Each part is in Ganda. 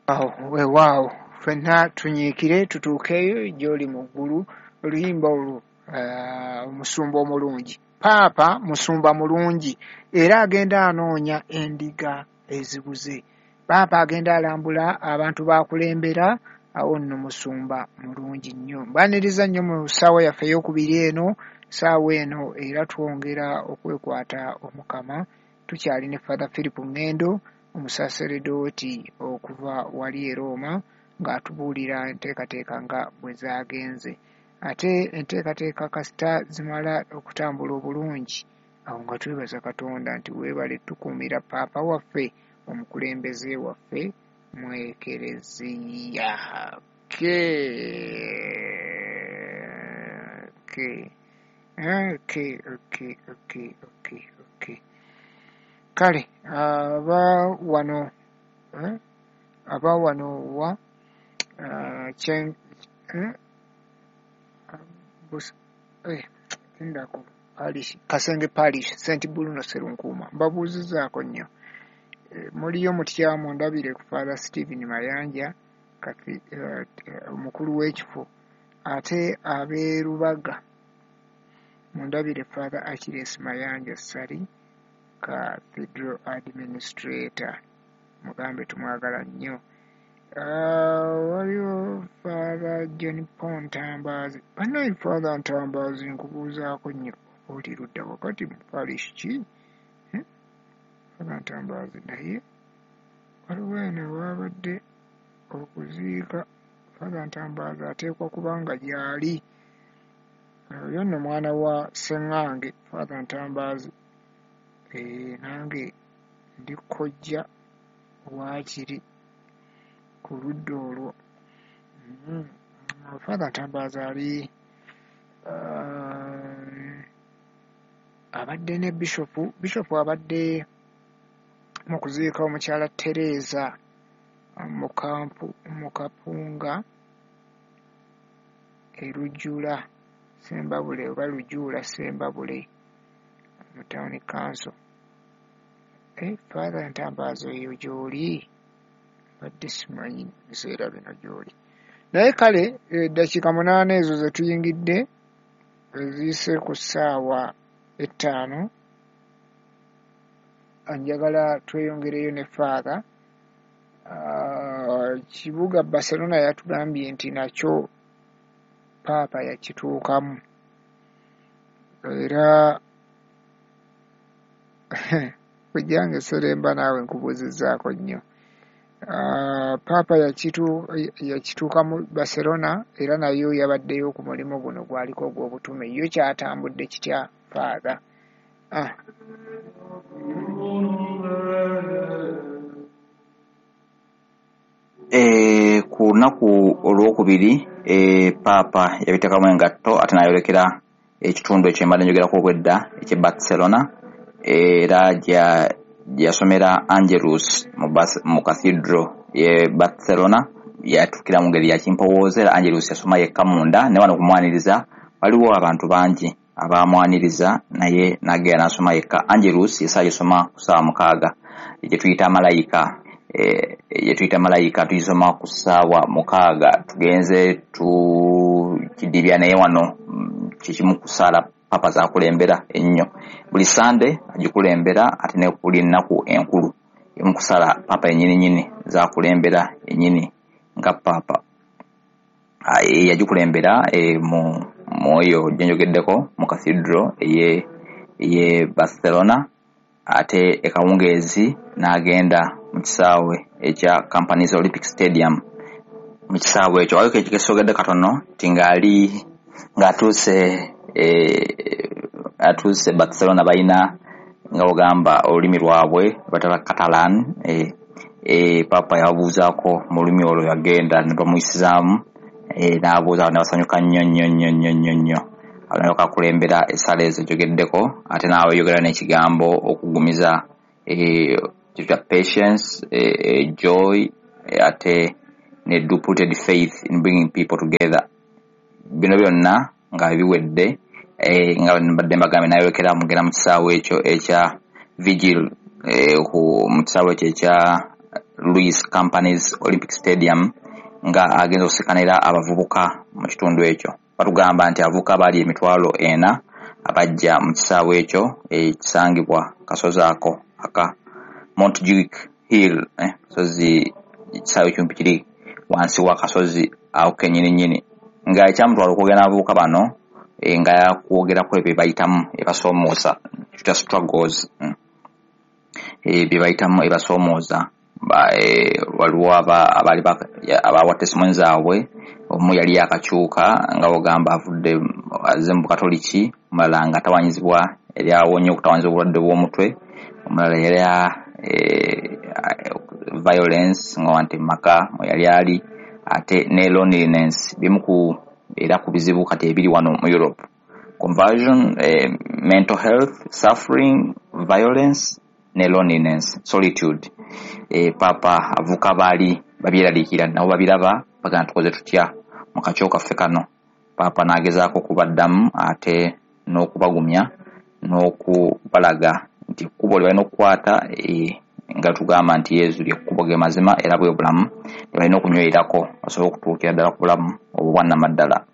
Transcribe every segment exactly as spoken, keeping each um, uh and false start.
awo weewaawo ffenna tunyiikire tutuukeeyo gy'oli mu ggulu oluyimba olwo omusumba omulungi paapa musumba mulungi era agenda anoonya endiga ezibuze paapa agenda alambula abantu bakulembera awo nno musumba mulungi nnyo mbaniriza nnyo mu ssaawa yaffe ey'okubiri eno ssaawa eno era twongera okwekwata omukama tukyali ne Father Philip Ngendo omusaseredooti okuva wali e Roma ng'atubuulira enteekateeka nga bwe zaagenze ate enteekateeka kasita zimala okutambula obulungi awo nga twebaza Katonda nti weebale tukuumira paapa waffe omukulembeze waffe mu ekereziya ke ke okay okay okay okay okay kale aba wano eh aba wano wa uh, chen eh bus eh ndako parish Kasenge parish Saint Bruno Serunkuuma mbabuuzizaako nnyo e, muliyo mutyamu ndabire ku Father Stephen Mayanja kati omukulu uh, w'ekifo ate abeerubaga mundabire Father Achilles Mayanja Sari Cathedral Administrator mugambe tumwagala nnyo waliwo Father John Pontambazi banayi Father Ntambazi nkubuuzaako nnyo oli ludda wakati mu parish ki Father Ntambazi naye waliwo eno wabadde okuziika Father Ntambazi ateekwa kubanga gyali oyo nno mwana wa Sseŋŋange Father Ntambazi Eh, nange ndi kojja waakiri ku ludda olwo mm. Father Ntambazi ali uh, abadde ne bishopu bishopu abadde mu kuziika omukyala Teresa mu kampu mu Kapunga e Rujula Sembabule oba Lujula Sembabule mu Town Council. Eh, Father Ntambazi oyo gy'oli badde simanyi biseera bino gy'oli naye kale eddakiika munaana ezo ze tuyingidde eziyise ku ssaawa ettaano njagala tweyongereyo ne Father uh, kibuga Barcelona yatugambye nti nakyo paapa yakituukamu era kujange Seremba naawe nkubuuzizzaako nnyo uh, paapa yakitu yakituuka mu Barcelona era nayo yabaddeyo ku mulimu guno gwaliko ogw'obutume yo kyatambudde kitya Father ah. E, ku lunaku olwokubiri e, paapa yabiteekamu engatto ate n'ayolekera ekitundu ekyo mbadde njogerako obwedda eky'e Barcelona era gyasomera Angelus mu, mu Cathedral ye Barcelona yatukira mu ngeri ya kimpowooza era Angelus yasoma yekka munda ne wano kumwaniriza waliwo abantu bangi abamwaniriza naye nagenda n'asoma yekka Angelus yesaawa yasoma ku ssaawa mukaaga gye tuyita malayika e, ye tuyita malayika tuyisoma ku ssaawa mukaaga tugenze tukidibya naye wano kikimu ku ssaala papa zakulembera ennyo buli Sande agikulembera ate ne buli nnaku enkulu emu kusala papa ennyini nyini zakulembera ennyini nga papa aye yagikulembera e, mu moyo gyenjogeddeko mu Cathedral eye eye Barcelona ate ekawungeezi n'agenda mu kisaawe ekya Companies Olympic Stadium mu kisaawe ekyo waliwo ekisogedde katono tingali ng'atuuse e, atuuse Barcelona balina nga ogamba olulimi lwabwe batala Catalan e, e, papa yabuuzaako mu lulimi olwo yagenda ne bamuyisizaamu e, n'abuuza ne basanyuka nnyo nnyo nnyo nnyo nnyo nnyo alyoka akulembera essala ezo gyogeddeko ate naawe yogera n'ekigambo okugumiza e, patience e, e, joy e, ate ne deep-rooted faith in bringing people together bino byonna nga biwedde e, nga mbadde mbagambe nayolekera mugenda mu kisaawe ekyo ekya vigil e, ku mu kisaawe ekyo ekya Louis Companies Olympic Stadium nga agenza okusikanira abavubuka mu kitundu ekyo. Batugamba nti avuka bali emitwalo ena abajja mu kisaawe ekyo ekisangibwa kasozi ako aka Montjuic Hill, eh, sozi kisaawe kyumpi kiri wansi wa kasozi awo kenyini nyini nga ekyamutwala okwogera abavubuka bano e, nga yakwogera ku ebyo bayitamu ebasomooza tuta struggles mm. e, bye bayitamu ebasomooza ba e, waliwo abali abawa testimony zaabwe. Omu yali akakyuka nga bagamba avudde azze mu Katoliki, omulala nga tawanyizibwa yali awonye okutawanyizibwa obulwadde bw'omutwe, omulala yali e, violence nga wanti maka yali ali ate ne loneliness bimu ku era ku bizibu kati ebiri wano mu Europe. Conversion, eh, mental health, suffering, violence ne loneliness, solitude. Eh, papa avuka bali babiraliikira nabo babiraba bagamba tukoze tutya mu kakyo kaffe kano. Papa nagezaako kubaddamu ate n'okubagumya n'okubalaga nti ekkubo lye balina okukwata eh, nga tugamba nti Yezu lyekkubo ge mazima era bwe bulamu balina okunywererako basobole okutuukira ddala ku bulamu obwannamaddala.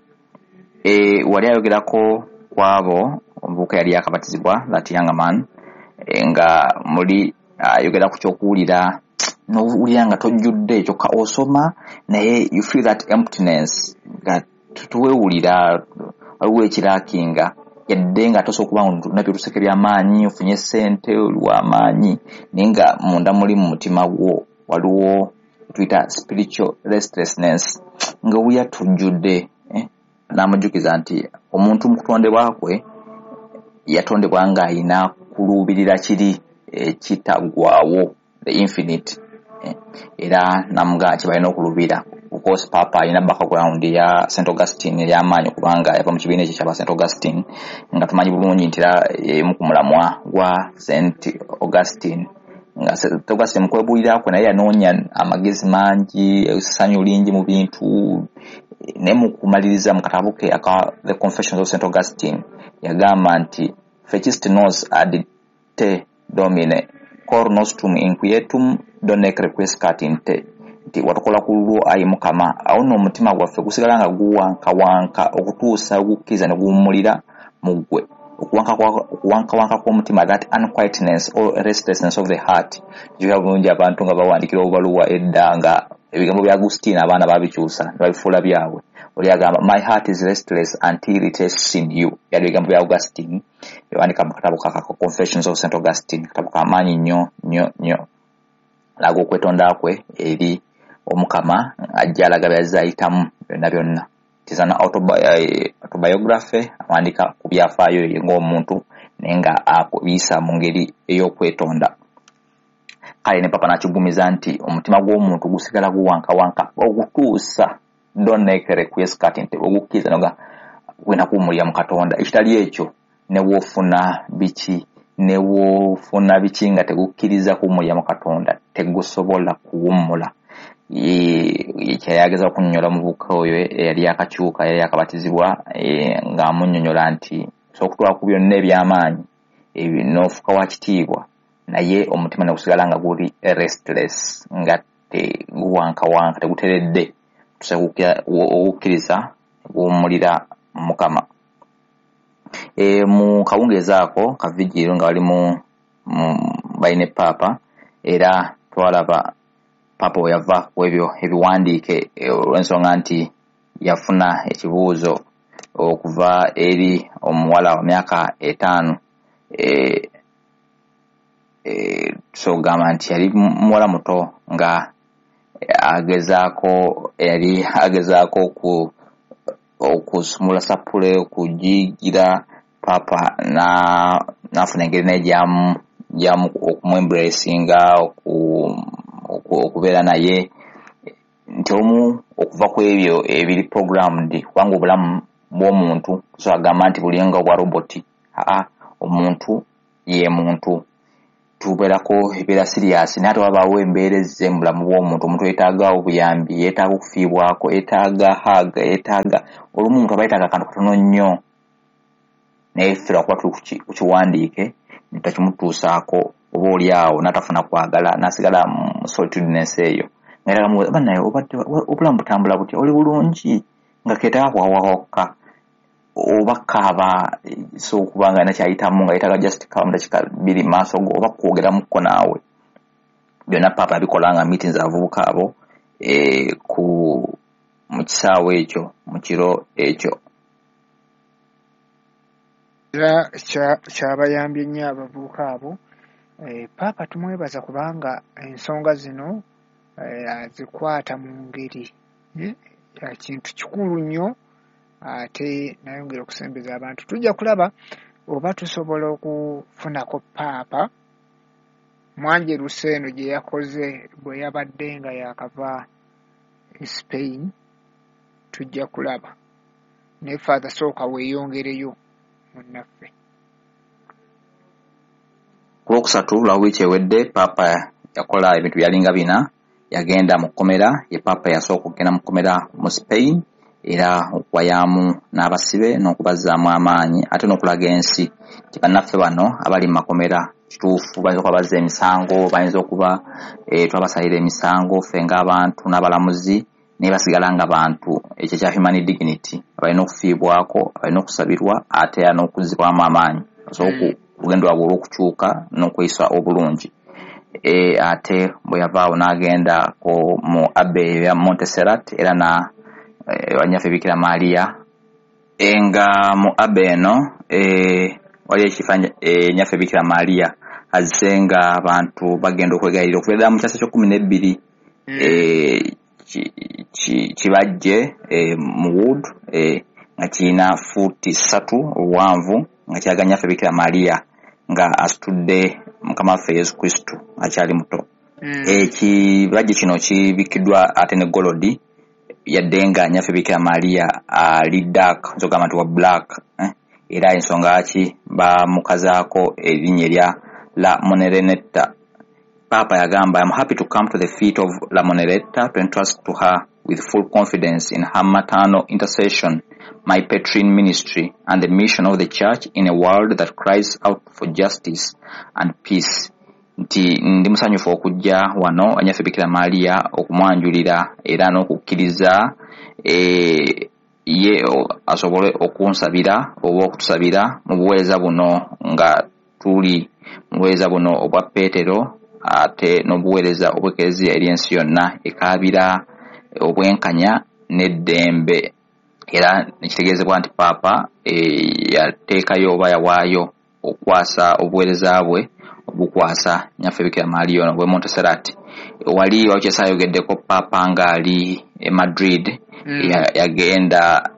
E, wali ayogerako kwabo omuvubuka yali yakabatizibwa that young man e, nga muli ayogera ku kyokuwulira n'owulira nga tojjudde ekyo ka osoma naye you feel that emptiness nga tuwewulira waliwo ekirakinga yadde nga tosobola okuba nga nabyo luseke by'amaanyi ofunye ssente oli w'amaanyi naye nga munda muli mu mutima gwo waliwo tuyita spiritual restlessness nga owulira tojjudde eh? N'amujjukiza nti omuntu mu kutondebwa kwe yatondebwa nga ayina kuluubirira kiri ekitagwawo the infinite eh? Era namugaa kibalina okulubira of course papa alina background ya Saint Augustine ey'amaanyi kubanga yava mu kibiina ekyo kyaba Saint Augustine nga tumanyi bulungi nti era emu ku mulamwa gwa Saint Augustine nga Saint Augustine mukwebulira kwe naye yanoonya amagezi mangi essanyu lingi mu bintu ne mu kumaliriza mu katabo ke aka The Confessions of Saint Augustine yagamba nti Fecist nos ad te domine cor nostrum inquietum donec requiescat in te nti watukola ku lulwo ayi Mukama awo nno omutima gwaffe gusigala nga guwankawanka okutuusa okukkiriza ne guwummulira mu ggwe. Okuwankawanka kw'omutima, that unquietness or restlessness of the heart. Jjukira bulungi abantu nga bawandikira obubaluwa edda nga ebigambo bya Agustine abaana babikyusa ne babifuula byabwe. Oli agamba my heart is restless until it rests in you. Yali ebigambo bya Augustine yawandika mu katabo ka Confessions of Saint Augustine, katabo k'amaanyi nnyo nnyo nnyo. Laga okwetonda kwe eri Omukama ajja alaga byazza ayitamu byonna byonna. It is an autobiography awandika ku byafaayo ye ng'omuntu naye nga akubiisa mu ngeri ey'okwetonda. Kale ne papa nakigumiza nti omutima gw'omuntu gusigala guwankawanka ogutuusa doneke requiescat nti ogukkiriza noga gwena kuwummulira mu Katonda. Ekitali ekyo ne woofuna biki ne woofuna biki nga tegukkiriza kuwummulira mu Katonda tegusobola kuwummula. Kyayageza okunnyonnyola omuvubuka oyo eyali akakyuka yali akabatizibwa nga amunnyonnyola nti okutwala ku byonna eby'amaanyi n'ofuka wa kitiibwa naye omutima ne gusigala nga guli restless nga teguwankawanka teguteredde okukkiriza guwummulira Mukama. E, mu kawungeezi ako ka vigiro nga bali mu balina Papa era twalaba Papa we yava ku ebyo ebiwandiike olw'ensonga nti yafuna ekibuuzo okuva eri omuwala wa myaka etaano e, e, so gamba nti yali muwala muto nga agezaako yali agezaako ku okusumula sapule okugigira Papa na nafuna engeri naye gyamu gyamu okumwembracinga okubeera naye nti omu okuva ku ebyo ebiri programmed kubanga obulamu bw'omuntu so agamba nti buli nga obwa roboti. Aa omuntu ye muntu tubeerako ebeera serious naye ate wabaawo embeera ezze mu bulamu bw'omuntu. Omuntu yeetaaga obuyambi, yeetaaga okufiibwako, yeetaaga haga, yeetaaga olumu omuntu aba yeetaaga akantu katono nnyo naye ffe lwakuba tuli ku kiwandiike ne takimutuusaako oba oli awo n'atafuna kwagala n'asigala mu solitudeness eyo ng'era gamubuuza bannaye obadde obulamu butambula butya oli bulungi nga keetaaga kwawawokka oba kaaba so okubanga nakyayitamu nga yetaaga just kaaba mu dakiika bbiri mu maaso go oba kwogeramuko naawe byonna paapa abikola nga meetings abavubuka abo e, ku mu kisaawe ekyo mu kiro ekyo era kyabayambye nnyo abavubuka abo. E, paapa tumwebaza kubanga ensonga zino e, azikwata mu ngeri e, ya kintu kikulu nnyo ate nayongera okusembeza abantu. Tujja kulaba oba tusobola okufunako paapa Mwanjerusa eno gye yakoze bwe yabadde nga yakava e Spain. Tujja kulaba ne Father sooka weeyongereyo munnaffe. Ku lwokusatu lwa wiiki ewedde paapa yakola ebintu byalinga bina. Yagenda mu kkomera, ye paapa yasooka okugenda mu kkomera mu Spain era okuwayaamu n'abasibe n'okubazzaamu amaanyi ate n'okulaga ensi ti bannaffe bano abali mu makomera kituufu bayinza okuba bazza emisango, bayinza okuba e, twabasalira emisango ffe ng'abantu n'abalamuzi naye basigala nga bantu. Ekyo kya human dignity abalina okufiibwako, abalina okusabirwa ate era n'okuzzibwamu amaanyi asobola olugendo lwabwe olw'okukyuka n'okweyisa obulungi. E, ate bwe yavaawo n'agenda mu Abbey ya Montserrat era na e, wanyaffe Bikira Maria e, nga mu Abbey eno e, wali ekifo e, nyaffe Bikira Maria azze nga abantu bagenda okwegayirira okubeera mu kyasa ky'ekkumi n'ebbiri e, kibajje e, mu Wood e, nga kirina fuuti ssatu obuwanvu nga kiraga nyaffe Bikira Maria nga asitudde Mukama waffe Yesu Kristo akyali muto. Mm. Ekibajje kino kibikiddwa ate ne golodi yadde nga nyaffe Bikira Maria ali dark nzogamba nti wa black eh? Era ensonga ki bamukazaako erinnya erya La Monerenetta. Papa yagamba, I'm happy to come to the feet of La Monerenetta to entrust to her with full confidence in her maternal intercession, my patron ministry, and the mission of the church in a world that cries out for justice and peace. Nti ndi musanyufu okujja wano anyaffe Bikira Maria okumwanjulira era n'okukkiriza e, ye asobole okunsabira oba okutusabira mu buweereza buno nga tuli mu buweereza buno obwa Peetero ate n'obuweereza obw'Eklezia eri ensi yonna ekaabira obwenkanya n'eddembe. Era nekitegeezebwa nti paapa e, yateekayo oba yawaayo okwasa obuweereza bwe obukwasa nyaffe Bikira Maria ono bwe Montserrat. Wali wakyesayogeddeko paapa ng'ali e Madrid. Mm. Yagenda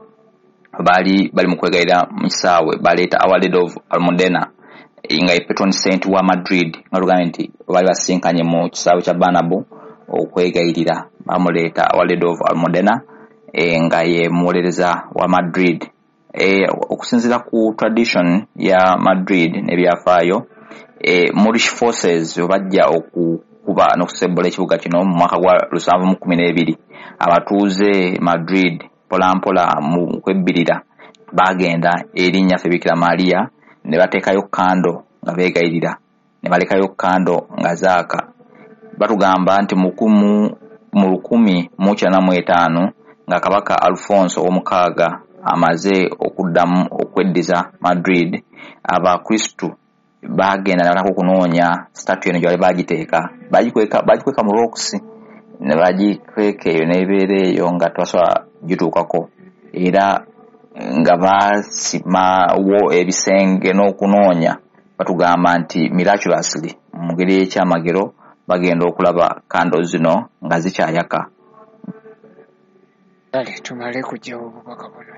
bali bali mu kwegayirira mu kisaawe baleeta Our Lady of Almudena nga ye patron saint wa Madrid nga lugambye nti bali basinkanye mu kisaawe kya Bernabeu okwegayirira bamuleeta Our Lady of Almudena e, nga ye muwolereza wa Madrid. E, okusinziira ku tradition ya Madrid n'ebyafaayo e, Moorish forces bajja okukuba n'okusembula ekibuga kino mu mwaka gwa lusanvu mu kkumi n'ebiri. Abatuuze Madrid mpola mpola mu kwebbirira bagenda eri nyaffe Bikira Maria ne bateekayo kando nga beegayirira ne balekayo kando nga zaaka. Batugamba nti mukumu mu lukumi mu kyenda mu etaano nga kabaka Alfonso omukaaga amaze okuddamu okweddiza Madrid, abakristu bagenda nabataka okunoonya statue eno gyali bagiteeka bagikweka bagikweka mu rocks ne bagikweka eyo n'ebeera eyo nga twasobola gituukako era nga basimawo ebisenge n'okunoonya. Batugamba nti miraculously mu ngeri y'ekyamagero bagenda okulaba kando zino nga zikyayaka. Kale tumale kujjawo obubaka buno.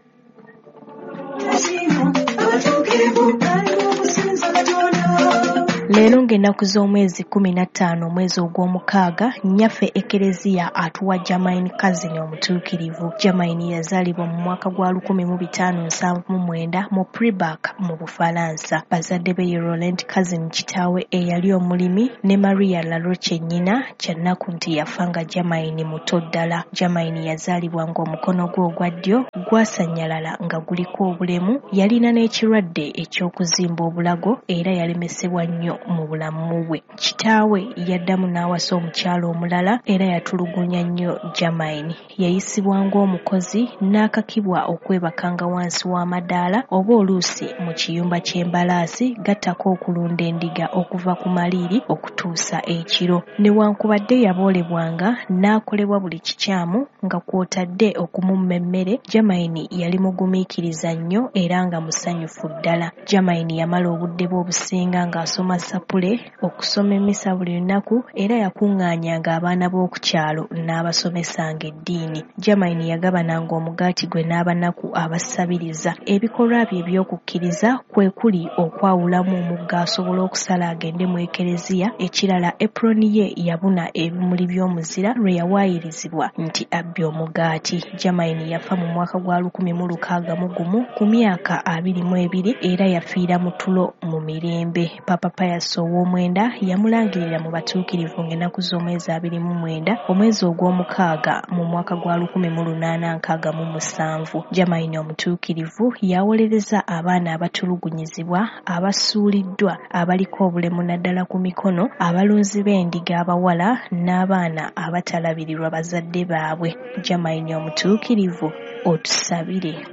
Leero ng'ennaku z'omwezi kumi na ttaano omwezi ogw'omukaaga nnyaffe Eklezia atuwa Germaine Cousin omutuukirivu. Germaine yazaalibwa mu mwaka gwa lukumi mu bitaano nsanvu mu mwenda mu Pribak mu Bufalansa. Bazadde be ye Laurent Cousin kitaawe eyali omulimi ne Maria Laroche nnyina, kyannaku nti yafa nga Germaine muto ddala. Germaine yazaalibwa ng'omukono gwe ogwa ddyo gwasannyalala nga guliko obulemu, yalina n'ekirwadde eky'okuzimba obulago era yalemesebwa nnyo nnyo mu bulamu bwe. Kitaawe yaddamu n'awasa omukyala omulala era yatulugunya nnyo Germaine. Yayisibwa ng'omukozi n'akakibwa okwebakanga wansi w'amadaala oba oluusi mu kiyumba ky'embalaasi gattako okulunda endiga okuva ku maliiri okutuusa ekiro. Newankubadde yaboolebwanga n'akolebwa buli kikyamu nga kw'otadde okumumma emmere, Germaine yali mugumiikiriza nnyo era nga musanyufu ddala. Germaine yamala obudde bwe obusinga ng'asoma sapule, okusoma emmisa buli lunaku era yakuŋŋaanyanga abaana b'oku kyalo n'abasomesanga eddiini. Germaine yagabananga omugaati gwe n'abanaku abasabiriza. Ebikolwa bye eby'okukkiriza kwe kuli okwawulamu omugga asobola okusala agende mu ekereziya. Ekirala, eproni ye yabuna ebimuli by'omuzira lwe yawaayirizibwa nti abbye omugaati. Germaine yafa mu mwaka gwa lukumi mu lukaaga mu gumu ku myaka abiri mu ebiri era yafiira mu tulo mu mirembe. Papa Pius ow'omwenda yamulangirira mu batuukirivu ng'ennaku z'omwezi abiri mu mwenda omwezi ogw'omukaaga mu mwaka gwa lukumi mu lunaana nkaaga mu musanvu. Germaine omutuukirivu yawolereza abaana abatulugunyizibwa, abasuuliddwa, abaliko obulemu naddala ku mikono, abalunzi b'endiga abawala n'abaana abatalabirirwa bazadde baabwe. Germaine omutuukirivu, otusabire.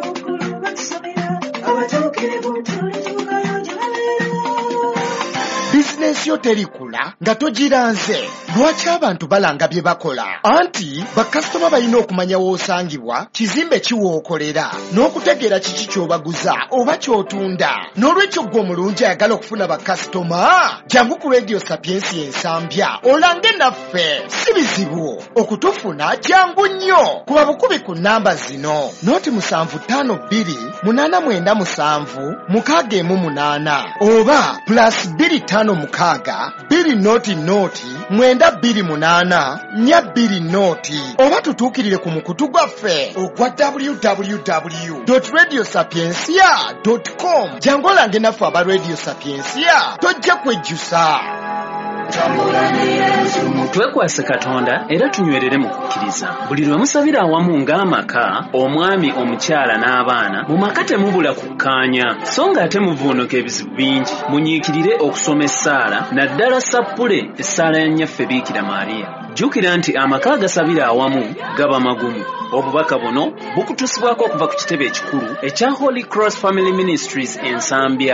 Bizinensi yo terikula nga togiranze. Lwaki abantu balanga bye bakola? Anti bakasitoma balina okumanya w'osangibwa, kizimbe kiwookolera, n'okutegeera kiki ky'obaguza oba ky'otunda. N'olwekyo gwe omulungi ayagala okufuna bakasitoma, jangu ku Radio Sapiensi ensambya olange naffe. Si bizibu okutufuna, jangu nnyo. Kuba bukubi ku nnamba zino: noti musanvu ttaano bbiri munaana mwenda musanvu mukaaga emu munaana oba plus bbiri ttaano mukaaga bbiri noti noti mwenda bbiri munaana nnya bbiri noti, oba tutuukirire ku mukutu gwaffe ogwa w w w dot radio sapiensia dot com. jangu olange naffe aba Radio Sapiensia, tojja kwejjusa. Twekwase Katonda era tunywerere mu kukkiriza. Buli lwe musabira awamu ng'amaka, omwami, omukyala n'abaana, mu maka temubula kukkaanya so ng'ate muvuunuka ebizibu bingi. Munyiikirire okusoma essaala, naddala sappule essaala ya nnyaffe Biikira Maaliya. Jjukira nti amaka agasabira awamu gaba magumu. Obubaka buno bukutusibwako okuva ku kitebe ekikulu ekya Holy Cross Family Ministries ensambya.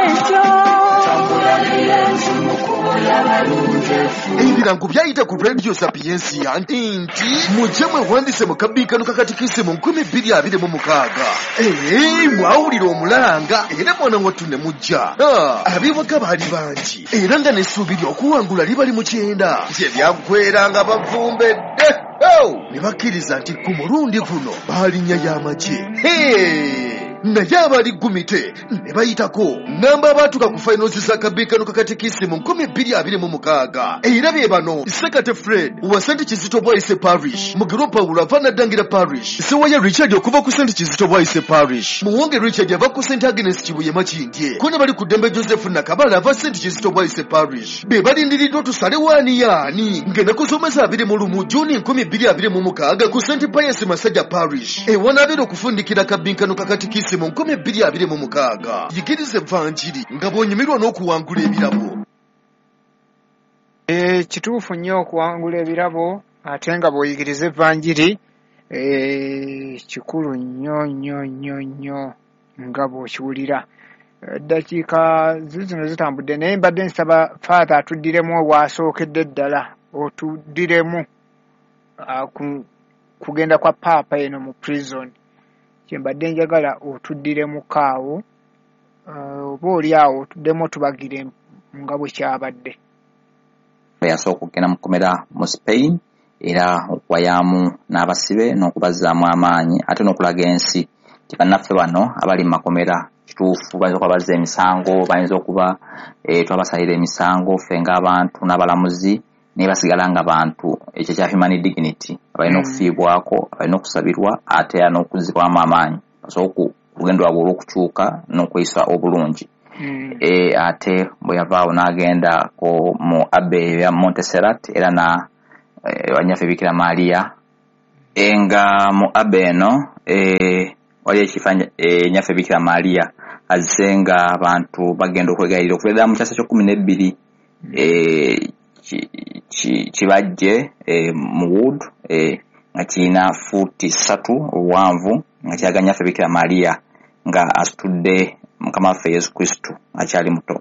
Ebirango byayita ku Radio Sapiensia nti mujje mwewandise mu kabiikano kakatikisimu nkumi bbiri abiri mu mukaaga. Ee, mwawulira omulanga era mwana wattu ne mujja. Abiwaka baali bangi era nga n'essuubiri okuwangula libali mu kyenda. Bye byagweranga bavumbedde ne bakkiriza nti ku mulundi guno baalinnya y'amagye. Naye abali gumite ne bayitako namba abaatuka ku finals za kabiikano kakatikisimu nkumi bbiri abiri mu mukaaga. Era bye bano: Sekate Fred wa Saint Kizito Bwaise Parish, Mugero Paulo ava Naddangira Parish, Sewaya Richard okuva ku Saint Kizito Bwaise Parish, Muwonge Richard ava ku Saint Agnes Kibuye Makindye, ko ne bali ku Dembe Joseph Nakabala ava Saint Kizito Bwaise Parish. Be balindiriddwa tusale waani yaani ng'ennaku z'omwezi abiri mu lumu Juni nkumi bbiri abiri mu mukaaga ku Saint Pius Masajja Parish, ewanaabera okufundikira kabiikano kakatikisimu mu nkumi bbiri abiri mu mukaaga. Yigiriza evvanjiri nga bw'onyumirwa n'okuwangula ebirabo. E, kituufu nnyo okuwangula ebirabo ate nga bw'oyigiriza evvanjiri e, kikulu nnyo nnyo nnyo nnyo nga bw'okiwulira. Eddakiika zino zitambudde naye mbadde nsaba Father atuddiremu obwasookedde ddala, otuddiremu uh, kugenda kwa Paapa eno mu prison. Kyembadde njagala otuddiremu kaawo oba oli awo otuddemu tubagire nga bwe kyabadde. Yasooka okugenda mu kkomera mu Spain era okuwayaamu n'abasibe n'okubazzaamu amaanyi ate n'okulaga ensi ti bannaffe bano abali mu makomera kituufu bayinza okuba bazza emisango, bayinza okuba e, twabasalira emisango ffe ng'abantu n'abalamuzi naye basigala nga bantu. Ekyo kya human dignity, abalina okufiibwako, abalina okusabirwa ate era n'okuzzibwamu amaanyi basobola olugendo lwabwe olw'okukyuka n'okweyisa obulungi. Mm. E, ate bwe yavaawo n'agenda ko mu Abbey ya Montserrat era na e, wanyaffe Bikira Maaliya e, nga mu Abbey eno e, wali ekifo e, nyaffe Bikira Maaliya azze nga abantu bagenda okwegayirira okubeera mu kyasa ky'okumi n'ebbiri eh, kibajje eh, mu Wood eh, nga kirina fuuti ssatu obuwanvu nga kiraga Nnyaffe Bikira Maria nga asitudde Mukama waffe Yesu Kristo akyali muto.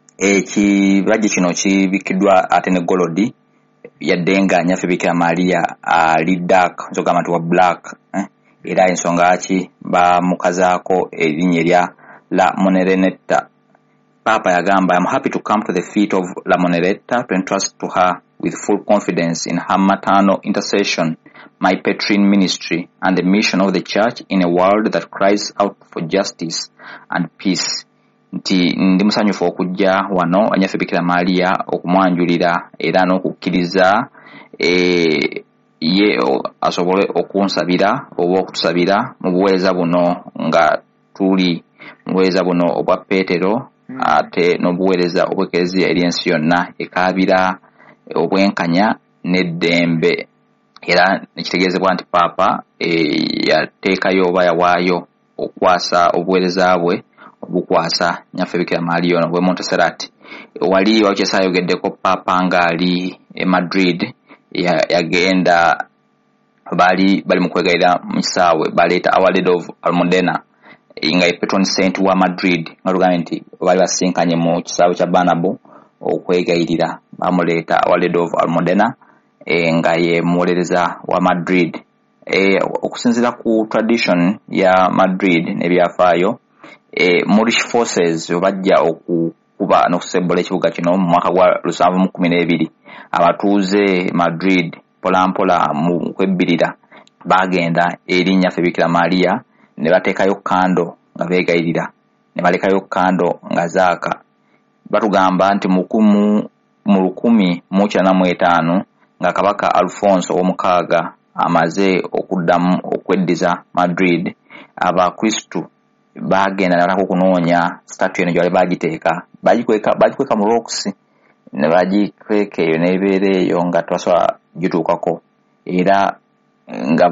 Ekibajje kino kibikiddwa ate ne golodi yadde nga Nnyaffe Bikira Maria ali dark nsogamba nti wa black eh? Era ensonga ki bamukazaako erinnya erya La Monerenetta. Papa yagamba, I'm happy to come to the feet of La Monerenetta to entrust to her with full confidence in her maternal intercession, my patron ministry, and the mission of the church in a world that cries out for justice and peace. Nti ndi musanyufu okujja wano Nnyaffe Bikira Maria okumwanjulira era n'okukkiriza e, ye asobole okunsabira oba okutusabira mu buweereza buno nga tuli mu buweereza buno obwa Peetero mm. ate n'obuweereza obw'Eklezia eri ensi yonna ekaabira obwenkanya n'eddembe. Era nekitegeezebwa nti Papa e, yateekayo oba yawaayo okwasa obuweereza bwe obukwasa Nnyaffe Bikira Maria ono bwe Montserrat. Wali wakyesayogeddeko Papa ng'ali e Madrid yagenda bali bali mu kwegayirira mu kisaawe baleeta Our Lady of Almudena nga ye patron saint wa Madrid nga lugamba nti bali basinkanye mu kisaawe kya Bernabeu okwegayirira bamuleeta Our Lady of Almudena e, nga ye muwolereza wa Madrid. E, okusinziira ku tradition ya Madrid n'ebyafaayo e, Moorish forces bajja okukuba n'okusebbola ekibuga kino mu mwaka gwa lusanvu mu kkumi n'ebiri. Abatuuze Madrid pola mpola mu kwebbirira bagenda eri Nnyaffe Bikira Maria ne bateekayo kando nga beegayirira ne balekayo kando nga zaaka. Batugamba nti mukumu mu lukumi mu kyenda mu etaano nga Kabaka Alfonso ow'omukaaga amaze okuddamu okweddiza Madrid, abakristu bagenda ne bataka okunoonya statue eno gyali bagiteeka bagikweka bagikweka mu rocks ne bagikweka eyo n'ebeera eyo nga twasobola gituukako era nga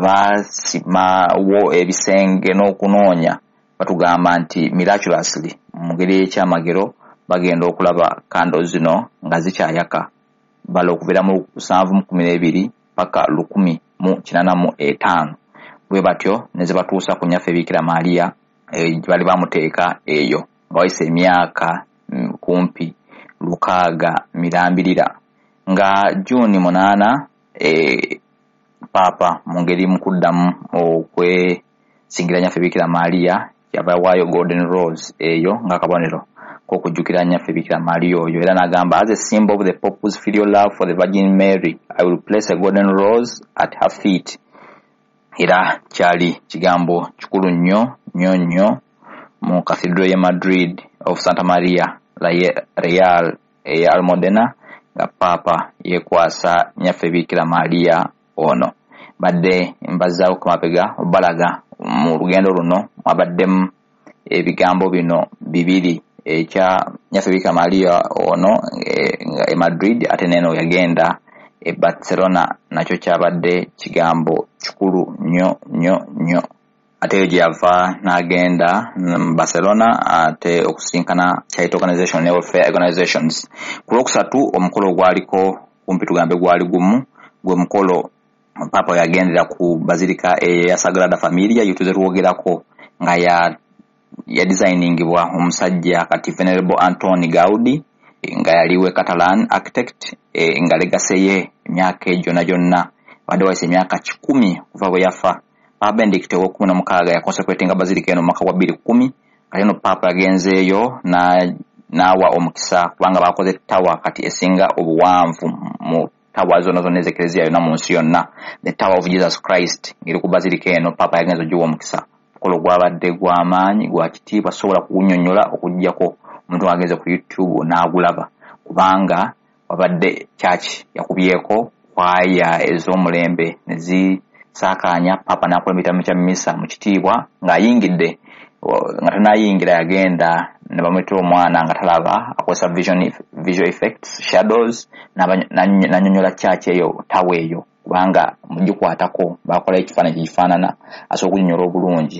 basimawo ebisenge n'okunoonya. Batugamba nti miraculously mu ngeri y'ekyamagero bagenda okulaba kando zino nga zikyayaka bala okubeera mu lusanvu mu kkumi n'ebiri paka lukumi mu kinaana mu etaano. Bwe batyo ne ze batuusa ku Nnyaffe Bikira Maria e, bali bamuteeka eyo nga wayise emyaka mm, kumpi lukaaga mirambirira. Nga Juni munaana e, Papa mu ngeri mu kuddamu okwesingira Nnyaffe Bikira Maria yabawaayo golden rose eyo nga kabonero k'okujjukira Nnyaffe Bikira Maria oyo era n'agamba, as a symbol of the Pope's filial love for the Virgin Mary, I will place a golden rose at her feet. Era kyali kigambo kikulu nnyo nnyo nnyo mu Cathedral ya Madrid of Santa Maria la Real e Almudena nga Papa yekwasa Nnyaffe Bikira Maria ono. Badde mbazaawo ku mapega balaga mu lugendo luno mwabaddemu ebigambo bino bibiri ekya Nnyaffe Bikira Maria ono e, e Madrid ate neno yagenda e Barcelona nakyo kyabadde kigambo kikulu nnyo nnyo nnyo. Ate gyava n'agenda mu Barcelona ate okusinkana Charity Organization ne Welfare Organizations. Ku lwokusatu omukolo gwaliko kumpi tugambe gwali gumu gwe mukolo Papa yagendera ku Basilica ya Sagrada Familia yutuze tuwogerako nga ya ya designingibwa omusajja kati Venerable Antoni Gaudi nga yaliwe Catalan architect e, nga legacy ye emyaka gyonna gyonna wadde wayise emyaka kikumi kuva bwe yafa. Papa Benedict wa kumi na mukaaga ya consecrating Basilica eno mwaka gwa bbiri kkumi kati no Papa yagenzeeyo na nawa omukisa kubanga bakoze tawa kati esinga obuwanvu mu tawa zonna zonna ez'Eklezia yonna mu nsi yonna, the Tower of Jesus Christ ngeri ku Basilica eno. Papa yagenza ogiwa omukisa. Mukolo gwabadde gw'amaanyi gwa kitiibwa sobola kugunyonnyola okuggyako omuntu agenze ku YouTube n'agulaba kubanga wabadde church yakubyeko kwaya ez'omulembe ne zisaakaanya. Papa n'akulembera mu kya misa mu kitiibwa ng'ayingidde nga tanayingira yagenda ne bamwita omwana nga talaba akozesa vision visual effects shadows n'anyonnyola church eyo tawa eyo kubanga mugikwatako bakola ekifaananyi kifaanana asobola okunyonnyola obulungi.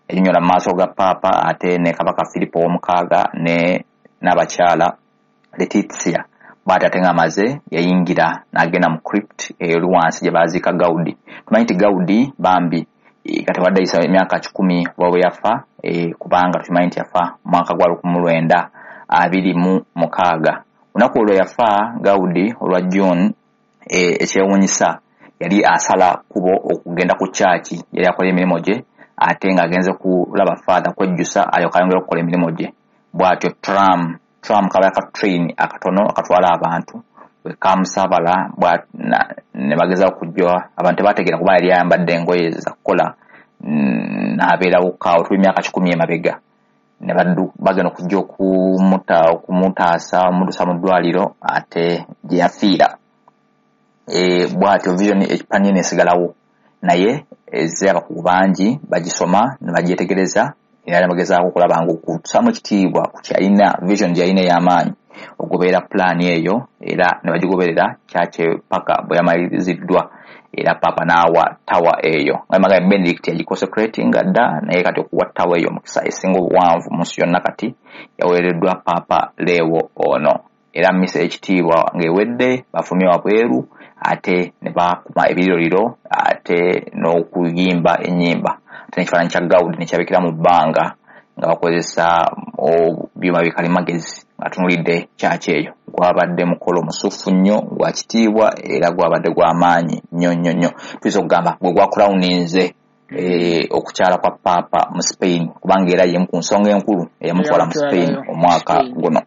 erinyola mu maaso ga Papa ate ne Kabaka Filipo ow'omukaaga ne n'abakyala Letizia bw'ati ate ng'amaze yayingira n'agenda mu crypt eri wansi gye baaziika Gaudi. Tumanyi nti Gaudi bambi kati wadde ayisa emyaka kikumi bwe yafa kubanga tumanyi nti yafa mu mwaka gwa lukumi lwenda abiri mu mukaaga. Lunaku olwo yafa Gaudi olwa June ekyewuunyisa yali asala kubo okugenda ku kyaki yali akola emirimu gye ate ng'agenze kulaba Father kwejjusa alyoka ayongera okukola emirimu gye. Bw'atyo tram tram kaba ka train akatono akatwala abantu wekamusabala ne bageza okujja abantu bategeera kuba yali ayambadde engoye za kukola n'abeera wokka otuba emyaka kikumi emabega ne baddu bagenda okujja okumuta okumutaasa omudusa mu ddwaliro ate gye yafiira. Bw'atyo vision ekipanye nesigalawo naye ezze abakugu bangi bagisoma ne bagyetegereza era ne bagezaako okulaba ng'okutusaamu ekitiibwa ku kyalina vision gyalina ey'amaanyi okugoberera pulaani eyo era ne bagigoberera kyakye paka bwe yamaliriziddwa era Papa n'awa tawa eyo ng'amaga Benedict yagiconsecratinga dda naye kati okuwa tawa eyo mukisa esinga obuwanvu mu nsi yonna kati yaweereddwa Papa Leo ono era mmisa ekitiibwa ng'ewedde bafumye wabweru ate ne bakuma ebiririro ate n'okuyimba ennyimba ate n'ekifaananyi kya Gaudi ne kyabikira mu bbanga nga bakozesa byuma bikalimagezi atunulidde kyaki eyo. Gwabadde mukolo musufu nnyo gwa kitiibwa era gwabadde gw'amaanyi nnyo nnyo nnyo. Tuyinza okugamba gwe gwa crowninze okukyala kwa Papa mu Spain kubanga era yemu ku nsonga enkulu eyamutwala mu Spain omwaka guno.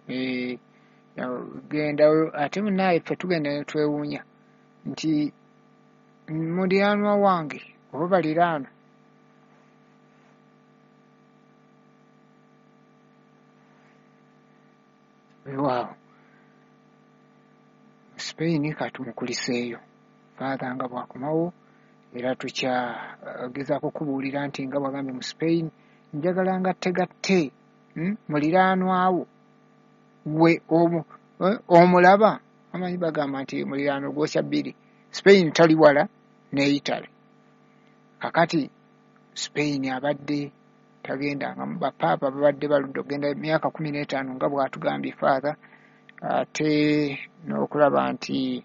Genda ate munaye ffe tugenda ne twewuunya nti muliraanwa wange oba baliraanwa waaw Spain katumukuliseeyo Father nga bwakomawo era tukyagezaako kubuulira nti nga bwagambye mu Spain njagala nga tegatte muliraanwawo we omulaba amanyi bagamba nti muliraano gwokya bbiri. Spain tali wala ne Italy kakati Spain abadde tagenda nga bapapa babadde baludde okugenda emyaka kumi n'etaano nga bw'atugambye Father ate n'okulaba nti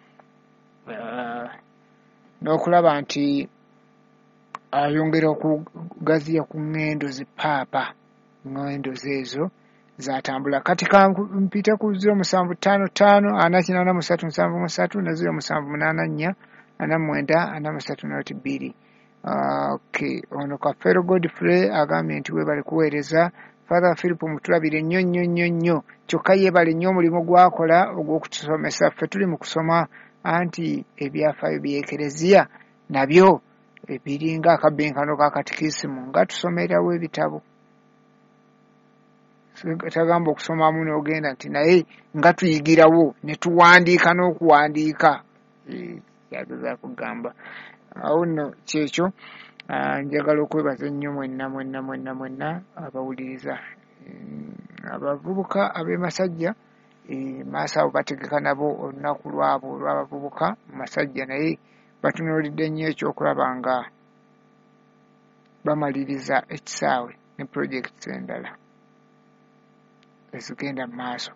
n'okulaba nti ayongera okugaziya ku ŋŋendo zi Papa ŋŋendo zeezo zatambula kati kampite ku ziro musanvu ttaano ttaano ana kinaana musatu nsanvu musatu ne ziro musanvu munaana nnya ana mwenda ana musatu noti bbiri. Okay, ono Kafero Godfrey agambye nti we bali kuweereza Father Philip mutulabire nnyo nnyo nnyo nnyo kyokka yeebale nnyo omulimu gwakola ogw'okutusomesa ffe tuli mu kusoma anti ebyafaayo by'ekereziya nabyo ebiringa akabenkano ka katikisimu nga tusomerawo ebitabo tagamba okusomamu n'ogenda nti naye nga tuyigirawo ne tuwandiika n'okuwandiika yageza kugamba awo nno kyekyo. Njagala okwebaza ennyo mwenna mwenna mwenna mwenna abawuliriza abavubuka ab'emasajja maaso abo bategeka nabo olunaku lwabo olw'abavubuka mu masajja naye batunuulidde nnyo ekyokulaba nga bamaliriza ekisaawe ne projects endala ezigenda mu maaso.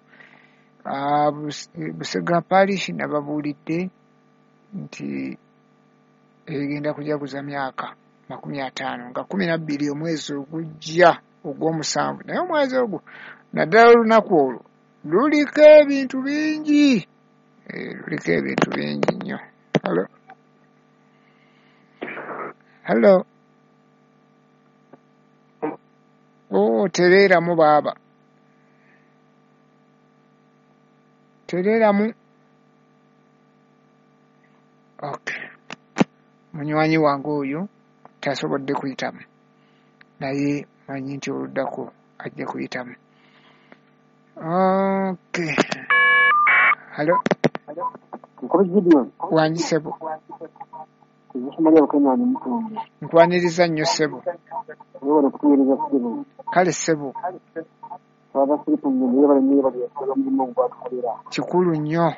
Busega Parish nababuulidde nti egenda kujaguza myaka makumi ataano nga kumi na bbiri omwezi ogujja ogw'omusanvu naye omwezi ogwo naddala olunaku olwo luliko ebintu bingi luliko ebintu bingi nnyo. Halo halo oh tereeramu baaba tereeramu. Okay, munywanyi wange oyo tasobodde kuyitamu naye manyi nti oluddako ajja kuyitamu. Okay, halo wangi ssebo nkwaniriza nnyo ssebo kale ssebo kikulu nnyo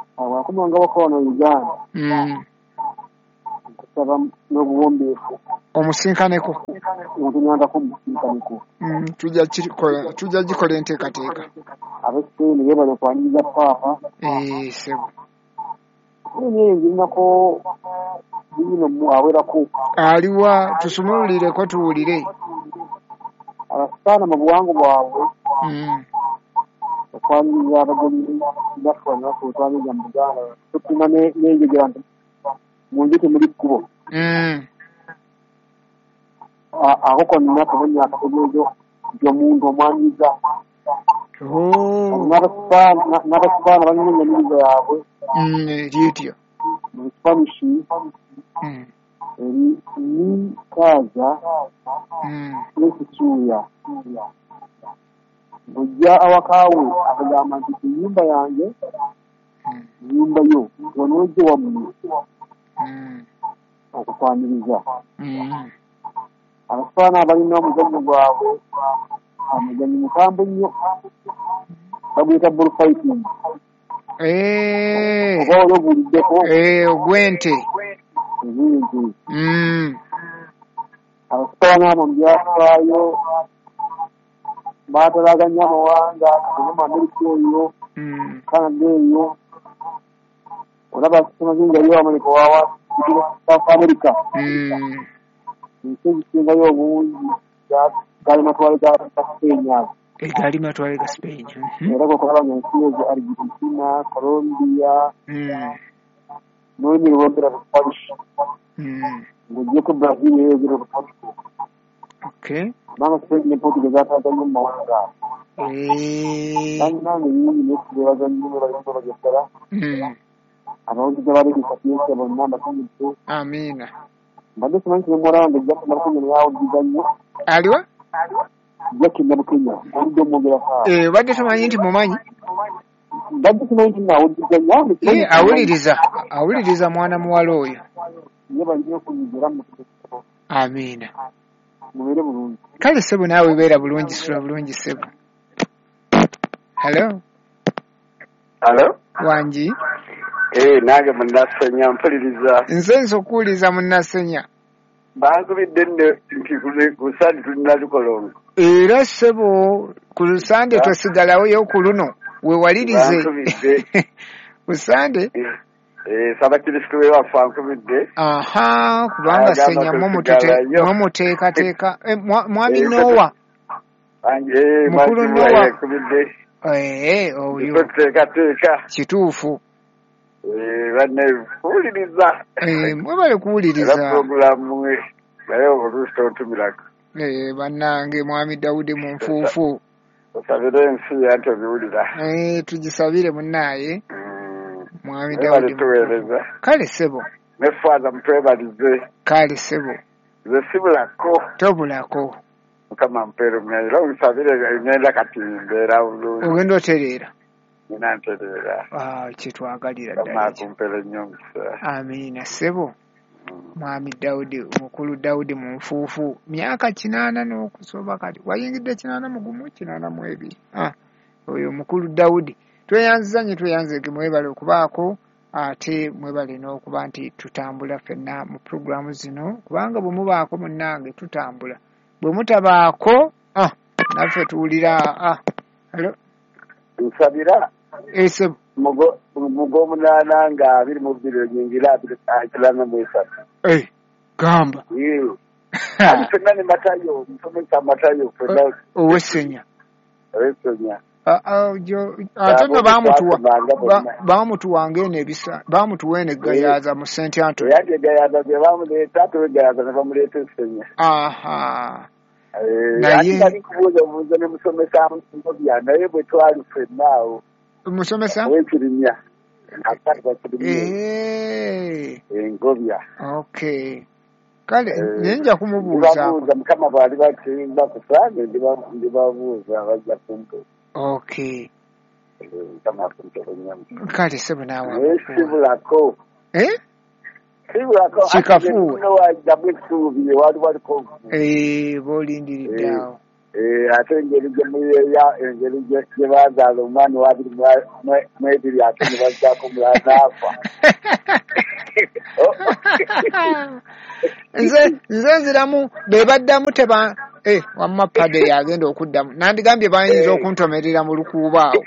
wakumanga wakono Uganda kusaba n'obuwombeefu omusinkaneko tugenda kumusinkaneko mm, tujja kikola tujja gikola enteekateeka abasene bebale kwaniriza paapa eh sebo naye nginako bino mu awerako aliwa tusumululireko tuwulire abasaana mu buwangu bwabwe mm. okwaniriza abagenyi bafanya kutwaliza mu Buganda tutuma n'enjegera nti mu nju temuli kkubo mm. ako konna tubonye akategeezo gy'omuntu omwaniriza n'abasipaana balina ennyamiriza yaabwe lyetyo mu spanishi eri ni kaaza n'ekituuya bujja awakaawe akagamba nti ennyumba yange ennyumba yo onooje wammwe okukwaniriza abafaana abalina omuzannyo gwabwe amuzannyo mukambwe nnyo baguyita bull fighting oba oli obuuliddeko ogwente ebintu abafaana abo mu byafaayo baatalaganya amawanga kagema amerika eyo kanada eyo olaba simazingayo amerika wawa south america ensi ezisingayo obungi gali matwale ga Spain ago egali matwale ga Spain era kokolaba nga ensi ezo Argentina, Colombia n'olimi lwogera Spanish ng'ogyeko Brazil eyo yogera Portugal kubanga Spain ne Portugal zaataganye mu mawanga nange nyingi nekibebaza nnyo balimba bagesera abawuzi gabaleegesa piyensa bonna mbasanyufu amiina mbadde simanyi kinemwala wange Jackie Nabukenya neyawuliza nnyo aliwa Jackie Nabukenya olidde omwogera saa badde tomanyi nti mumanyi mbadde simanyi nti nawuliza nnyo awuliriza awuliriza mwana muwala oyo ye balina okunyigera mu amiina mubeere bulungi kale ssebo naawe beera bulungi sula bulungi ssebo halo halo wangi eh nange munnasenya mpuliriza nze nze okuwuliza munnasenya bankubidde nne nti kusande tulina lukolongo era ssebo ku lusande tosigalawo yo ku luno weewalirize kusande eh sabakiristu we waffe ankubidde aha kubanga senya mumuteekateeka mwami Nowa mukulu Nowa eh oyo teekateeka kituufu eh banne kuwuliriza eh mwebale kuwuliriza programu we naye oluusi otumirako eh bannange mwami Dawudi mu nfuufu osabire ensi yanto biwulira eh tugisabire munnaye mwami Dawudi tuweereza kale ssebo ne faaza mutwebalize kale ssebo ze sibulako tobulako mukama mpeero myaira omusabire ngenda kati mbeera bulungi ogenda otereera nina ntereera kyetwagalira ddala kumpeera nnyo omukisa amiina ssebo mwami Dawudi mukulu Dawudi mu nfuufu myaka kinaana n'okusoba kati wayingidde kinaana mu gumu kinaana mu ebiri oyo mukulu Dawudi tweyanziza nnyo tweyanzege mwebale okubaako ate mwebale n'okuba nti tutambula ffenna mu puroguramu zino kubanga bwe mubaako munnange tutambula bwe mutabaako naffe tuwulira halo nsabira ese mugo omunaana nga abiri mu bbiri onyingira abiri akirana mu esatu gamba ati ffenna ne matayo musomesa matayo ffenna owessenya owessenya ate no bamutuwa bamutuwanga eno ebisa bamutuwa eno eggayaaza mu Saint Anthony yandi eggayaaza ze bamuleeta ate eggayaaza ne bamuleeta essenya aha naye bali kubuuza obuuza ne musomesa ngobya naye bwe twali ffenna awo musomesa w'ekirimya akati bakirimya engobya okay kale nenja kumubuuza mukama bwali batimba kusange ndibabuuza bajja kumpe okay kama kumtoro kale sebo nawe sibulako eh sibulako chikafu no wajabwe kubi wali wali ko eh bolindiriddawo eh ate ngeri gye ya engeri gye bazaala omwana wabiri mwebiri ate ne bazzaako mwana afa nze nze nziramu be baddamu teba eh wamma pade yagenda okuddamu nandigambye bayinza okuntomerera mu lukuubaawo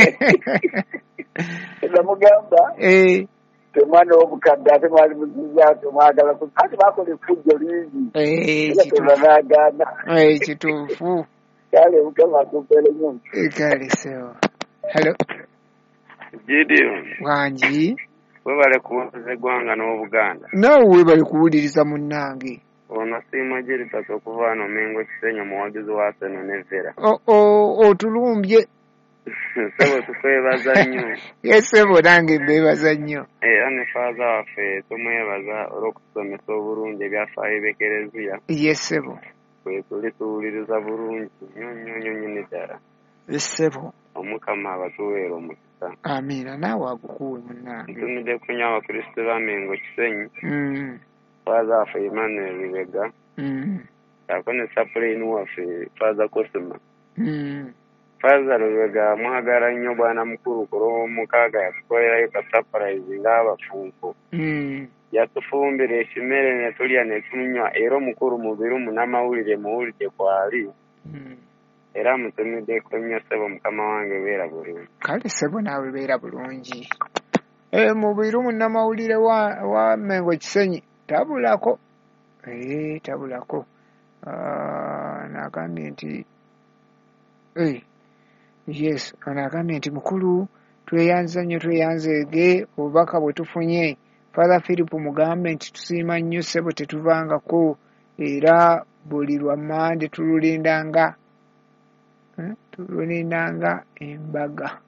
namugamba eh temwana obukadde ate mwali muzizaako mwagala kati bakola effujjo lingi eh tebanagaana eh kituufu kale mukama akumpere nnyo kale so hello Gideon wanji webale kuwuliriza eggwanga n'Obuganda naawe webale kuwuliriza munnange ono siima Jeripasa okuva wano Mengo Kisenyo muwagizi wa Arsenal ne Vera otulumbye sebo tukwebaza nnyo yesebo nange mbebaza nnyo era ne faaza waffe tumwebaza olw'okusomesa obulungi ebyafaayo b'ekereziya yesebo bwe tuli tuwuliriza bulungi nnyo nnyo nnyo nnyo ddala yesebo omukama abatuweera omukisa amiina naawe agukuwe munnange ntumidde kunywa abakristo ba Mengo Kisenyi mm. faaza waffe Emmanuel Lubega mm. ako ne sapuleni waffe faaza Kosima mm. Faaza Lubega mwagala nnyo bwana mukulu ku lw'omukaaga yatukolerayo ka surprise ng'abafunko mm. yatufumbira ekimere ne tulya ne tunywa era omukulu mubiru munamawulire muwulire kwali mm. era mutumiddeko nnyo ssebo mukama wange beera bulungi kale ssebo naawe beera bulungi e, mubiru munamawulire wa, wa Mengo Kisenyi tabulako ee tabulako nagambye nti hey. yes anagambye nti mukulu tweyanza nnyo tweyanzeege obubaka bwe tufunye Father Philip mugambe nti tusiima nnyo ssebo tetuvangako era buli lwa Mande tululindanga eh? tululindanga embaga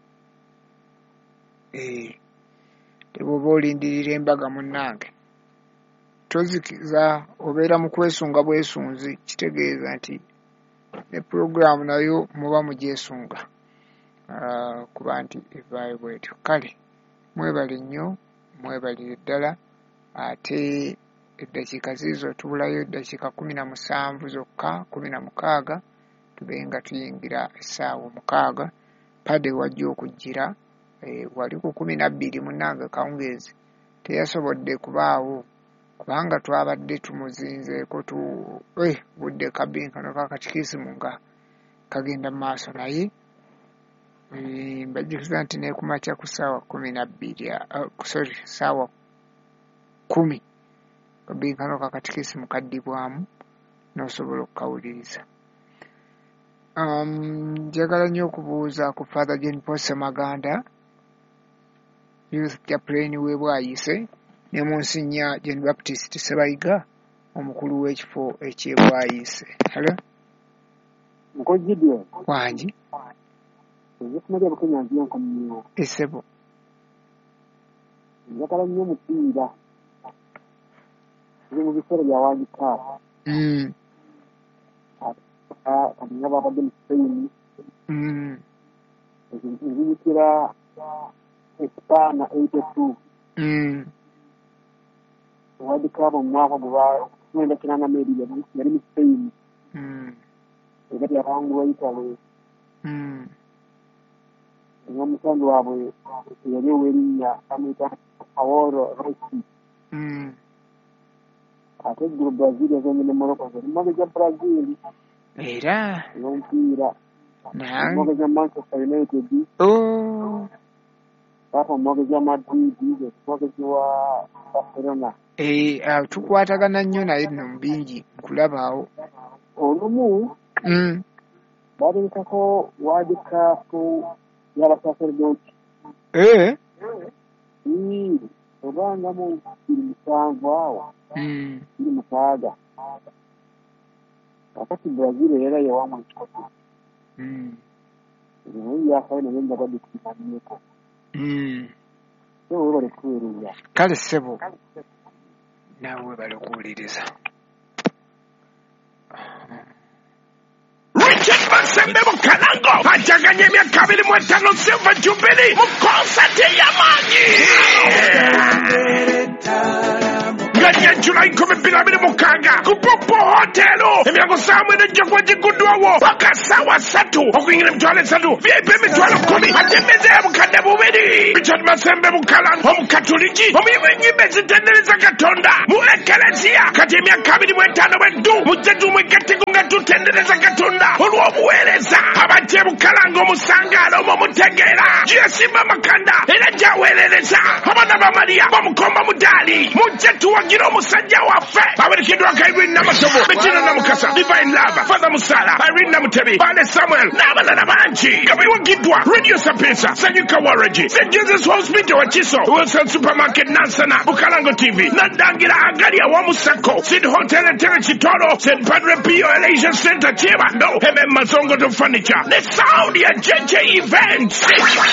eh tebwoba olindirira embaga munnange tozikiza obeera mu kwesunga bwesunzi kitegeeza nti ne programu nayo muba mugyesunga uh, kuba nti evaayo bwetyo kale mwebale nnyo mwebalire ddala ate eddakiika ziizo tubulayo eddakiika kumi na musanvu zokka kumi na mukaaga tube nga tuyingira essaawa omukaaga pade wajja okujjira e, wali ku kumi na bbiri munnange kawungeezi teyasobodde kubaawo kubanga twabadde tumuzinzeeko tu eh budde kabinkano kakatikiisimu nga kagenda mu maaso naye e, mbajjukiza nti ne kumakya ku ssaawa kumi na bbiri uh, sorry ssaawa kumi kabinkano kakatikiisimu kaddibwamu n'osobola okukawuliriza. Um, njagala nnyo okubuuza ku Father John Paul Semaganda youth chaplain we Bwayise ne Monsignor John Baptist Sebayiga omukulu w'ekifo eky'e Bwayise. Hello Mkojidio wanji Nzifumalia Bukenya nziyo nkomyo esebo njagala nnyo mupiira ndi mu biseera bya World Cup mm kati babadde mu Spain mm nziyitira Espana eighty-two mm World Cup mu mwaka gwa mwenda kinana meri yali mu Spain mm egati abawangu wa Italy mm n'omusandu waabwe yali ow'erinnya bamuyita Paolo Rossi mm ate eggulu Brazil yazonye ne Morocco emmoge gya Brazil era n'omupiira nange emmoge gya Manchester United oh papa emmoge gya Madrid emmoge gya Barcelona eh uh, tukwatagana nnyo naye nno mu bingi nkulabaawo olumu mm bateekako World Cup y'abasacerdoti eh obanga mu biri musanvu awo mm biri mukaaga kakati Brazil era yewamu ekikopo mm naye yafaayo naye nga badde tukimanyiiko mm so webale kuweereza kale ssebo naawe webale okuwuliriza Richard Basembe Mukalango ajaganye emyaka abiri mu etaano Silver Jubilee mu konsati ey'amaanyi nga Enya July kumi bbiri abiri mukaaga ku Popo Hotel emiyango saa mwenda ejja kuba giguddwawo paka ssaawa ssatu okuyingira emitwalo esatu V I P emitwalo kkumi ate emmeeza ya bukadde bubiri Richard Masembe Bukala omukatoliki omuyimu ennyimba ezitendereza Katonda mu Ekelesiya kati emyaka abiri mu etaano bweddu mujje tumwegatteko nga tutendereza Katonda olw'obuweereza abantu e Bukala ng'omusangaalo omwo mutegeera gyesimba makanda era gyaweerereza abaana ba Mariya bamukomba mudaali mujje tuwagira omusajja waffe awerekeddwako Irene Namasabo Bettina Namukasa Divine Love Father Musala Irene Namutebi Bane Samuel n'abalala bangi nga bewagiddwa Radio Sapesa Sanyuka Waragi Saint Jesus Hospital wa Kiso Wilson Supermarket Nansana Bukalango T V Nadangira Agalia wa Musako Sid Hotel Etere Kitoro Saint Padre Pio Elation Center Chibando M M Mazongo to Furniture The Sound ya J J Events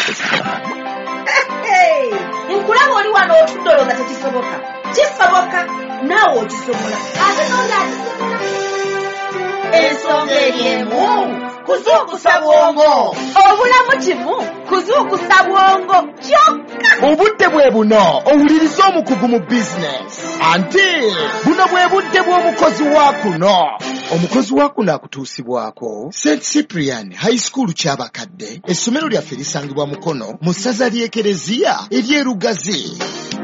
Hey, nkulaba oli wano otudoloza tekisoboka. Kisoboka naawe okisobola. Ate n'ondakisobola. Ensonga eriemu kuzuukusa bwongo. Obulamu kimu kuzuukusa bwongo kyokka. Obudde bwe buno owuliriza omukugu mu bizinesi. Anti buno bwe budde bw'omukozi wa kuno. Omukozi wa kuno akutuusibwako Saint Cyprian High School ky'abakadde essomero lyaffe lisangibwa Mukono mu ssaza ly'Ekereziya ery'Erugazi.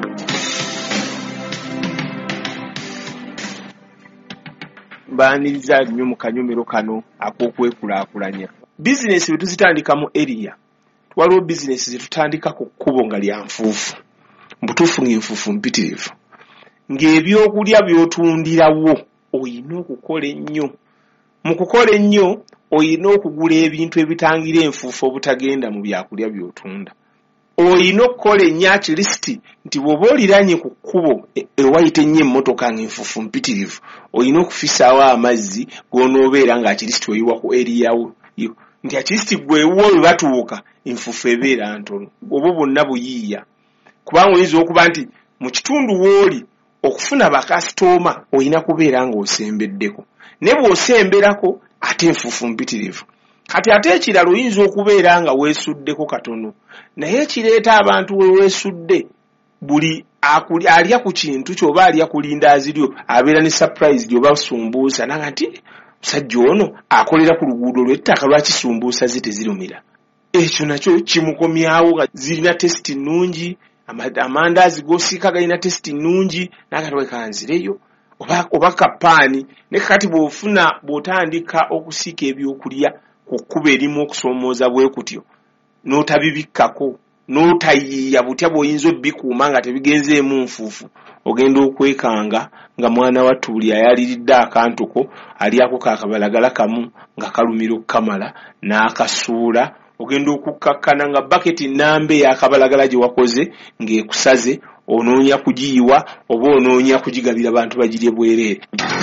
Mbaaniriza nnyo mu kanyomero kano ak'okwekulaakulanya. Bizinesi bwe tuzitandika mu area waliwo bizinesi ze tutandika ku kkubo nga lya nfuufu mbutuufu ng'enfuufu mpitirivu ng'ebyokulya by'otundirawo oyina okukola ennyo. Mu kukola ennyo oyina okugula ebintu ebitangira enfuufu obutagenda mu byakulya by'otunda. Oyina okukola ennyo at least nti bw'oba oliranye ku kkubo ewayita ennyo emmotoka ng'enfuufu mpitirivu oyina okufisaawo amazzi g'onoobeera nga at least oyiwa ku eriyawo nti at least gwewo we batuuka enfuufu ebeera ntono. Obwo bwonna buyiiya kubanga oyinza okuba nti mu kitundu w'oli okufuna bakasitoma oyina kubeera ng'osembeddeko ne bw'osemberako ate enfuufu mpitirivu. Kati ate ekirala oyinza okubeera nga weesuddeko katono naye ekireeta abantu we weesudde buli alya ku kintu ky'oba alya ku lindaazi lyo abeera ne surprise gy'oba sumbuusa nanga nti musajja ono akolera ku luguudo lw'ettaka lwaki sumbuusa ze tezirumira. Ekyo nakyo kimukomyawo nga zirina tesiti nnungi amandaazi g'osiika galina tesiti nnungi nagatwekanzireyo oba, oba kapaani ne kati bw'ofuna bw'otandika okusiika ebyokulya ku kkubo erimu okusoomooza bwe kutyo n'otabibikkako n'otayiiya butya bw'oyinza obbikuuma nga tebigenzeemu nfuufu ogenda okwekanga nga mwana wa Tuuli ayaliridde akantuko alyako kaakabalagala kamu nga kalumira okukamala n'akasuula ogenda okukkakkana nga baketi nnambe y'akabalagala gye wakoze ng'ekusaze onoonya kugiyiwa oba onoonya kugigabira bantu bagirye bwereere.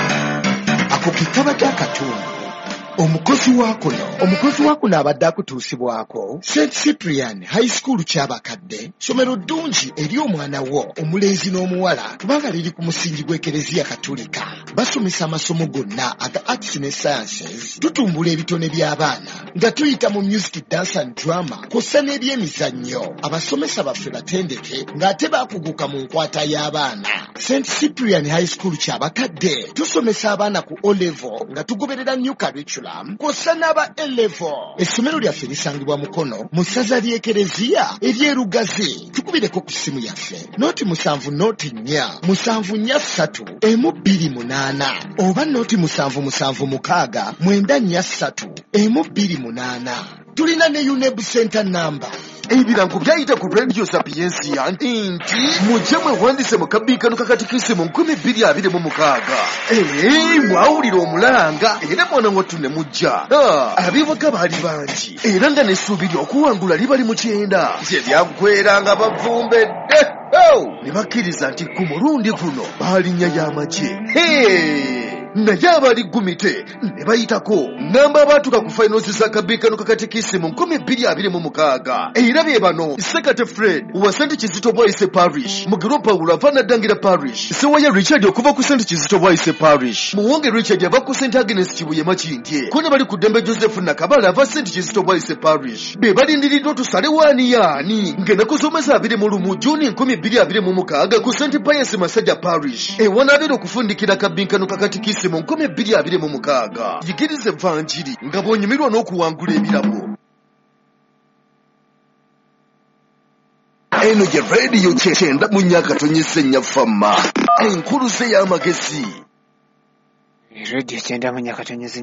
Ako kitaba ky'akatundu omukozi wa kuno omukozi wa kuno abadde akutuusibwako Saint Cyprian High School ky'abakadde ssomero ddungi eri omwana wo omulenzi n'omuwala kubanga liri ku musingi gw'Ekereziya Katolika. Basomesa amasomo gonna aga arts ne sciences tutumbula ebitone by'abaana nga tuyita mu music, dance and drama kw'ossa n'ebyemizannyo. Abasomesa baffe batendeke ng'ate baakuguka mu nkwata y'abaana. Saint Cyprian High School ky'abakadde tusomesa abaana ku O level nga tugoberera new curriculum kw'ossa n'aba A level. Essomero lyaffe lisangibwa Mukono mu ssaza ly'Ekereziya ery'Erugazi. Tukubireko ku ssimu yaffe nooti musanvu nooti nnya musanvu nnya ssatu emu bbiri munaana oba nooti musanvu musanvu mukaaga mwenda nnya ssatu emu bbiri munaana. Tulina ne U N E B center number. Ebirango byayita ku Radio Sapiensia nti mujje mwewandise mu kabiikano kakatikisi mu nkumi bbiri abiri mu mukaaga. Ee, mwawulira omulanga era mwana wattu ne mujja. Abivuga baali bangi era nga n'essuubi ly'okuwangula libali mu kyenda. Nze byaggweranga bavumbedde ne bakkiriza nti ku mulundi guno baalinnya y'amagye. Hey! naye abali gumite ne bayitako ngamba abaatuka ku finals za kabiikano kakatikisimu nkumi bbiri abiri mu mukaaga era be bano Sekate Fred wa Saint Kizito Bwaise Parish, Mugiro Paulo ava Naddangira Parish, Sewaya Richard okuva ku Saint Kizito Bwaise Parish, Muwonge Richard ava ku Saint Agnes Kibuye Makindye, ko ne bali ku Dembe Joseph Nakabala ava Saint Kizito Bwaise Parish. Be balindiriddwa tusale waani yaani ng'enakusomesa abiri mu lumu Juni nkumi bbiri abiri mu mukaaga ku Saint Pius Masajja Parish, ewanabera okufundikira kabinkano kakatikisimu nkumi bbiri abiri mu mukaaga. Yigirize Evanjiri nga bw'onyumirwa n'okuwangula ebirabo. Eno ye radio kyenda mu Nyakatonyi Ssenyafama, enkuluze y'amagezi. Radio kyenda mu Nyakatonyi